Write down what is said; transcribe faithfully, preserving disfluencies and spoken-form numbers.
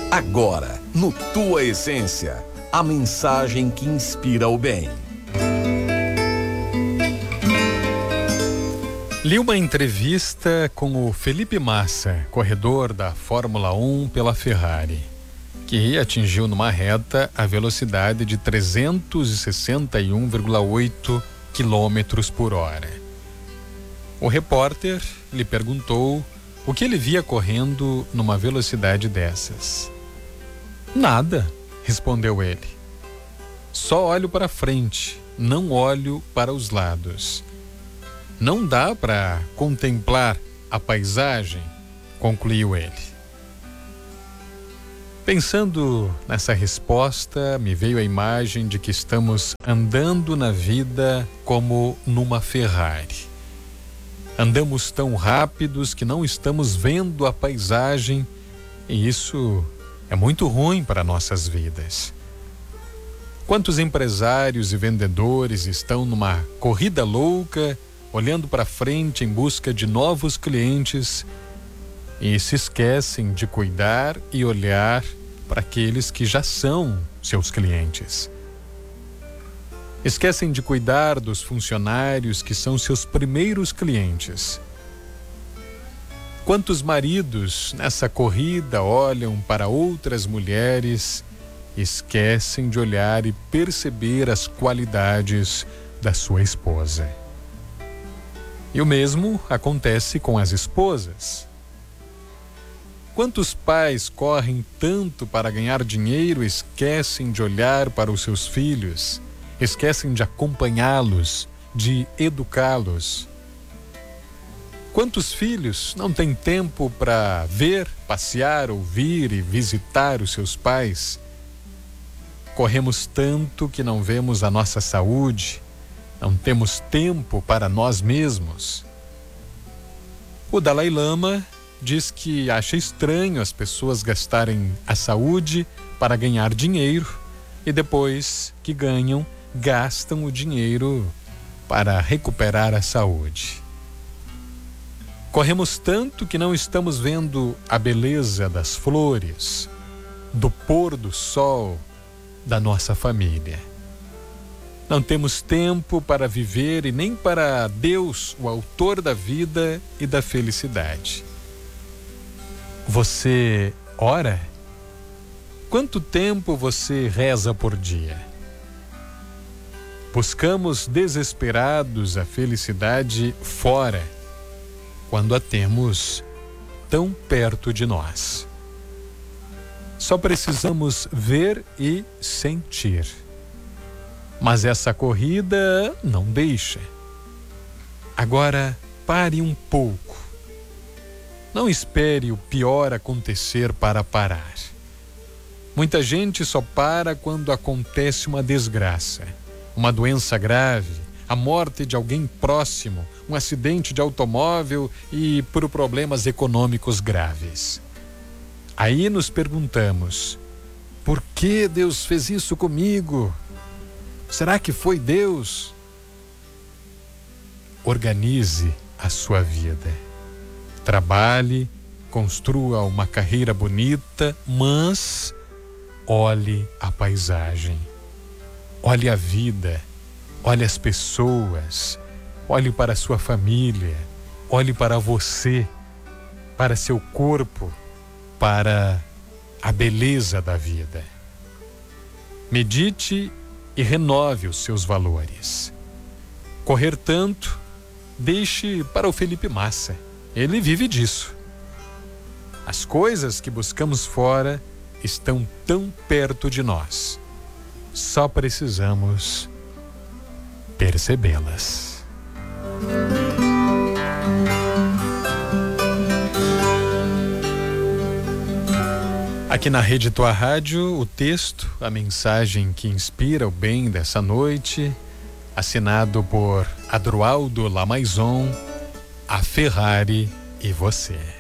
Agora, no Tua Essência, a mensagem que inspira o bem. Li uma entrevista com o Felipe Massa, corredor da Fórmula um pela Ferrari, que atingiu numa reta a velocidade de trezentos e sessenta e um vírgula oito quilômetros por hora. O repórter lhe perguntou o que ele via correndo numa velocidade dessas. Nada, respondeu ele. Só olho para frente, não olho para os lados. Não dá para contemplar a paisagem, concluiu ele. Pensando nessa resposta, me veio a imagem de que estamos andando na vida como numa Ferrari. Andamos tão rápidos que não estamos vendo a paisagem, e isso é muito ruim para nossas vidas. Quantos empresários e vendedores estão numa corrida louca, olhando para frente em busca de novos clientes e se esquecem de cuidar e olhar para aqueles que já são seus clientes. Esquecem de cuidar dos funcionários que são seus primeiros clientes. Quantos maridos nessa corrida olham para outras mulheres e esquecem de olhar e perceber as qualidades da sua esposa? E o mesmo acontece com as esposas. Quantos pais correm tanto para ganhar dinheiro e esquecem de olhar para os seus filhos, esquecem de acompanhá-los, de educá-los? Quantos filhos não têm tempo para ver, passear, ouvir e visitar os seus pais? Corremos tanto que não vemos a nossa saúde, não temos tempo para nós mesmos. O Dalai Lama diz que acha estranho as pessoas gastarem a saúde para ganhar dinheiro e depois que ganham, gastam o dinheiro para recuperar a saúde. Corremos tanto que não estamos vendo a beleza das flores, do pôr do sol, da nossa família. Não temos tempo para viver e nem para Deus, o autor da vida e da felicidade. Você ora? Quanto tempo você reza por dia? Buscamos desesperados a felicidade fora, quando a temos tão perto de nós. Só precisamos ver e sentir. Mas essa corrida não deixa. Agora pare um pouco. Não espere o pior acontecer para parar. Muita gente só para quando acontece uma desgraça, uma doença grave, a morte de alguém próximo, um acidente de automóvel e por problemas econômicos graves. Aí nos perguntamos: por que Deus fez isso comigo? Será que foi Deus? Organize a sua vida. Trabalhe, construa uma carreira bonita, mas olhe a paisagem. Olhe a vida, olhe as pessoas, olhe para a sua família, olhe para você, para seu corpo, para a beleza da vida. Medite e renove os seus valores. Correr tanto, deixe para o Felipe Massa. Ele vive disso. As coisas que buscamos fora estão tão perto de nós. Só precisamos percebê-las. Aqui na Rede Tua Rádio, o texto, a mensagem que inspira o bem dessa noite, assinado por Adroaldo Lamaison, a Ferrari e você.